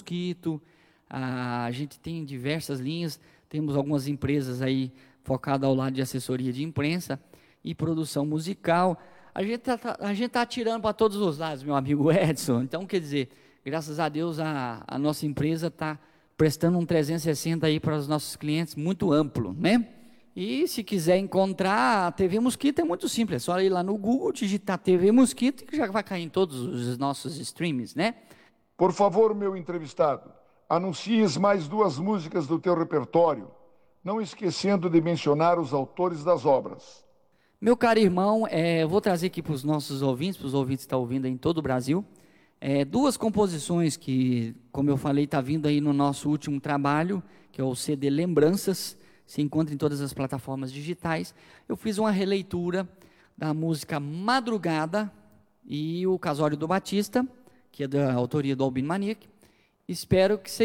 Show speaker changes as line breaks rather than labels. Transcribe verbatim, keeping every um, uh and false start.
Mosquito, a gente tem diversas linhas, temos algumas empresas aí focadas ao lado de assessoria de imprensa e produção musical. A gente está a gente tá atirando para todos os lados, meu amigo Edson. Então, quer dizer, graças a Deus a, a nossa empresa está prestando um trezentos e sessenta aí para os nossos clientes muito amplo, né? E se quiser encontrar a T V Mosquito é muito simples, é só ir lá no Google, digitar T V Mosquito que já vai cair em todos os nossos streams, né?
Por favor, meu entrevistado, anuncies mais duas músicas do teu repertório, não esquecendo de mencionar os autores das obras.
Meu caro irmão, é, eu vou trazer aqui para os nossos ouvintes, para os ouvintes que estão ouvindo aí em todo o Brasil, é, duas composições que, como eu falei, está vindo aí no nosso último trabalho, que é o C D Lembranças, se encontra em todas as plataformas digitais. Eu fiz uma releitura da música Madrugada e o Casório do Batista, que é da autoria do Albino Maniac. Espero que